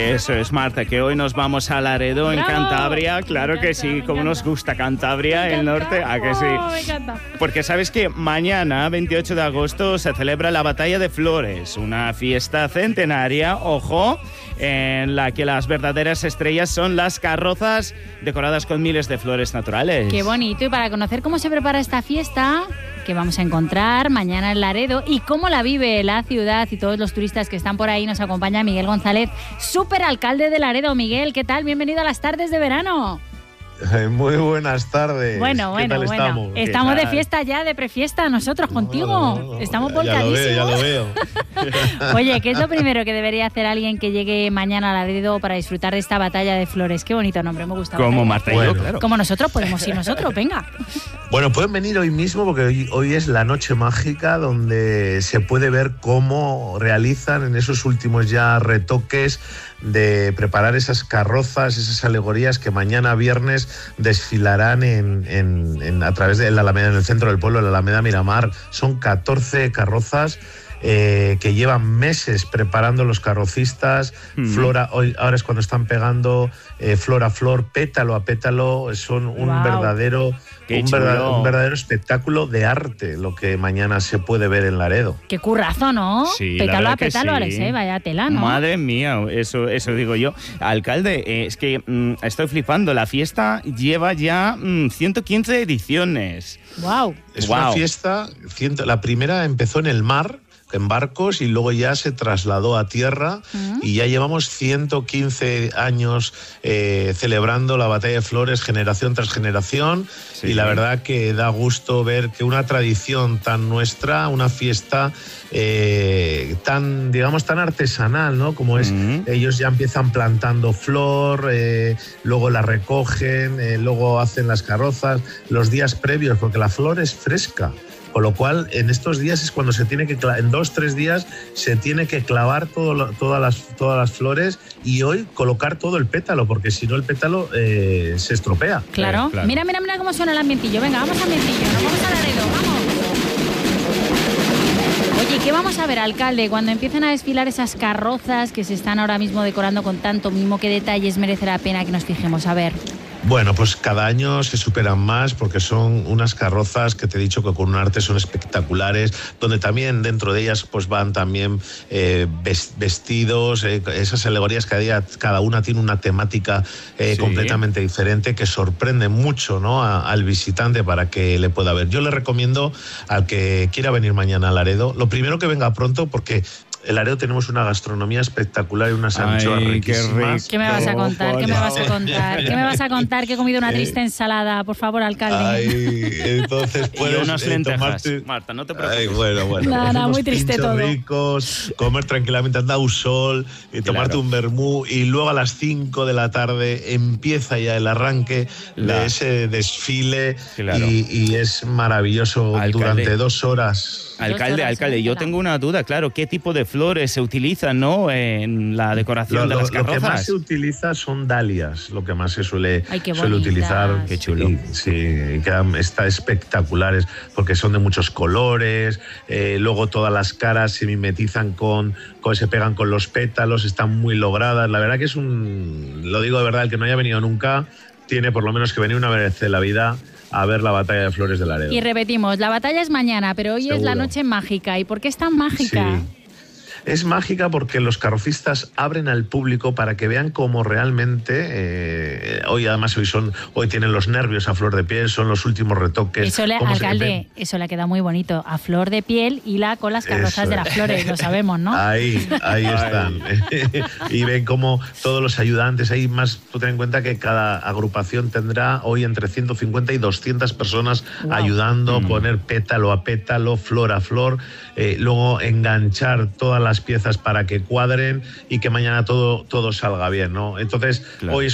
Eso es, Marta, que hoy nos vamos a Laredo, en Cantabria. Claro que sí, como nos gusta Cantabria, el norte, ¿a que sí? Me encanta. Porque sabes que mañana, 28 de agosto, se celebra la Batalla de Flores, una fiesta centenaria, ojo, en la que las verdaderas estrellas son las carrozas decoradas con miles de flores naturales. Qué bonito. Y para conocer cómo se prepara esta fiesta, que vamos a encontrar mañana en Laredo, y cómo la vive la ciudad y todos los turistas que están por ahí, nos acompaña Miguel González, superalcalde de Laredo. Miguel, ¿qué tal? Bienvenido a las tardes de verano. Muy buenas tardes. Bueno. Estamos de fiesta ya, de prefiesta, nosotros contigo. No. Estamos volcadísimos. Ya lo veo. Oye, ¿qué es lo primero que debería hacer alguien que llegue mañana a Laredo para disfrutar de esta batalla de flores? Qué bonito nombre, me gusta. Como Marta y yo, Bueno. claro. Como nosotros, podemos ir nosotros, venga. Bueno, pueden venir hoy mismo porque hoy es la noche mágica donde se puede ver cómo realizan en esos últimos ya retoques de preparar esas carrozas, esas alegorías que mañana viernes desfilarán a través de la Alameda, en el centro del pueblo, la Alameda Miramar. Son 14 carrozas que llevan meses preparando los carrocistas. Ahora es cuando están pegando flor a flor, pétalo a pétalo. Son un verdadero espectáculo de arte lo que mañana se puede ver en Laredo. Qué currazo, ¿no? Sí, pétalo a que pétalo, sí. Alex, vaya tela, ¿no? Madre mía, eso digo yo. Alcalde, es que estoy flipando. La fiesta lleva ya 115 ediciones. Wow. Es una fiesta, la primera empezó en el mar, en barcos, y luego ya se trasladó a tierra y ya llevamos 115 años celebrando la Batalla de Flores generación tras generación. Sí. Y la verdad que da gusto ver que una tradición tan nuestra, una fiesta tan artesanal, ¿no? Como es, ellos ya empiezan plantando flor, luego la recogen, luego hacen las carrozas, los días previos, porque la flor es fresca. Con lo cual, en estos días es cuando se tiene que en 2-3 días se tiene que clavar todas las flores y hoy colocar todo el pétalo, porque si no el pétalo se estropea. Claro. Mira cómo suena el ambientillo. Venga, vamos al ambientillo, nos vamos a Laredo, vamos. Oye, ¿qué vamos a ver, alcalde? Cuando empiecen a desfilar esas carrozas que se están ahora mismo decorando con tanto mimo, ¿qué detalles merece la pena que nos fijemos? A ver. Bueno, pues cada año se superan más porque son unas carrozas que te he dicho que con un arte son espectaculares, donde también dentro de ellas pues van también vestidos, esas alegorías cada una tiene una temática completamente diferente que sorprende mucho, ¿no? al visitante para que le pueda ver. Yo le recomiendo al que quiera venir mañana a Laredo, lo primero que venga pronto porque en Laredo tenemos una gastronomía espectacular y unas anchoas riquísimas. ¿Qué me vas a contar? ¿Qué me vas a contar? ¿Qué me vas a contar? Que he comido una triste ensalada, por favor, alcalde. Entonces puedes unas lentejas. tomarte... Marta, no te preocupes. Bueno. Nada, muy triste todo. Ricos, comer tranquilamente, andar un sol y tomarte un vermú, y luego a las 5 de la tarde empieza ya el arranque de ese desfile y es maravilloso, alcalde, durante 2 horas. Alcalde, yo tengo una duda, claro, ¿qué tipo de flores se utilizan, ¿no? En la decoración de las carrozas? Lo que más se utiliza son dalias, lo que más se suele utilizar. Qué chulo. Sí, está espectaculares porque son de muchos colores, luego todas las caras se mimetizan se pegan con los pétalos, están muy logradas. La verdad que lo digo de verdad, el que no haya venido nunca tiene por lo menos que venir una vez en la vida a ver la Batalla de Flores de Laredo. Y repetimos, la batalla es mañana, pero hoy es la noche mágica. ¿Y por qué es tan mágica? Sí. Es mágica porque los carrocistas abren al público para que vean cómo realmente hoy tienen los nervios a flor de piel, son los últimos retoques. Eso le ha quedado muy bonito, a flor de piel y con las carrozas de las flores, lo sabemos, ¿no? Ahí están. Y ven cómo todos los ayudantes, tú ten en cuenta que cada agrupación tendrá hoy entre 150 y 200 personas ayudando, poner pétalo a pétalo, flor a flor, luego enganchar todas las piezas para que cuadren y que mañana todo salga bien, ¿no? Entonces, hoy